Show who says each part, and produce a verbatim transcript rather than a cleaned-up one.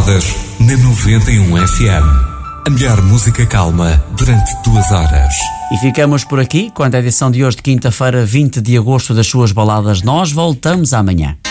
Speaker 1: Baladas na noventa e um F M. A melhor música calma durante duas horas.
Speaker 2: E ficamos por aqui com a edição de hoje de quinta-feira, vinte de agosto, das suas baladas. Nós voltamos amanhã.